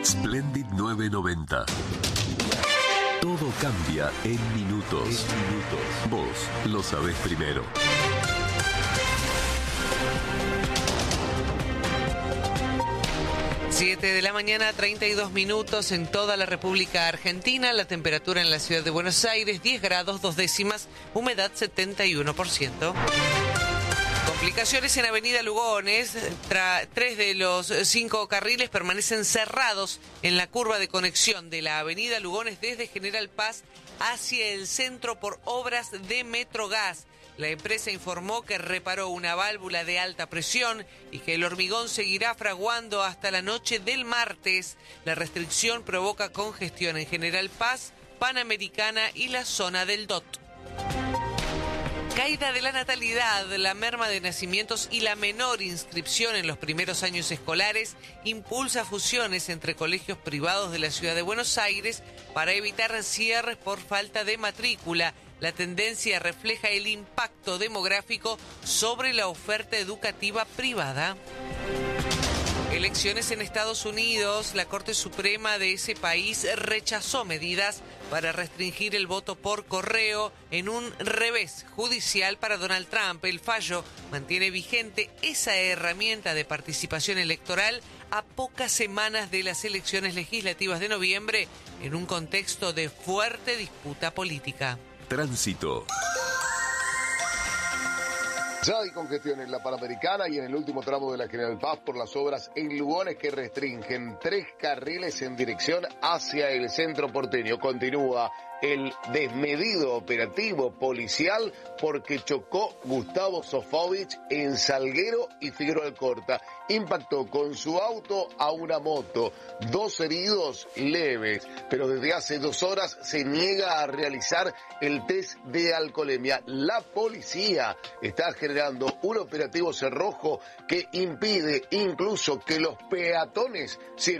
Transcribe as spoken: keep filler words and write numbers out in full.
Splendid nueve noventa. Todo cambia en minutos. En minutos. Vos lo sabés primero. siete de la mañana, treinta y dos minutos en toda la República Argentina. La temperatura en la ciudad de Buenos Aires, diez grados, dos décimas, humedad setenta y uno por ciento. Complicaciones en Avenida Lugones. Tra- tres de los cinco carriles permanecen cerrados en la curva de conexión de la Avenida Lugones desde General Paz hacia el centro por obras de Metrogas. La empresa informó que reparó una válvula de alta presión y que el hormigón seguirá fraguando hasta la noche del martes. La restricción provoca congestión en General Paz, Panamericana y la zona del D O T. Caída de la natalidad, la merma de nacimientos y la menor inscripción en los primeros años escolares impulsa fusiones entre colegios privados de la ciudad de Buenos Aires para evitar cierres por falta de matrícula. La tendencia refleja el impacto demográfico sobre la oferta educativa privada. Elecciones en Estados Unidos. La Corte Suprema de ese país rechazó medidas para restringir el voto por correo en un revés judicial para Donald Trump. El fallo mantiene vigente esa herramienta de participación electoral a pocas semanas de las elecciones legislativas de noviembre en un contexto de fuerte disputa política. Tránsito. Ya hay congestión en la Panamericana y en el último tramo de la General Paz por las obras en Lugones que restringen tres carriles en dirección hacia el centro porteño. Continúa el desmedido operativo policial porque chocó Gustavo Sofovich en Salguero y Figueroa Alcorta. Impactó con su auto a una moto. Dos heridos leves, pero desde hace dos horas se niega a realizar el test de alcoholemia. La policía está generando un operativo cerrojo que impide incluso que los peatones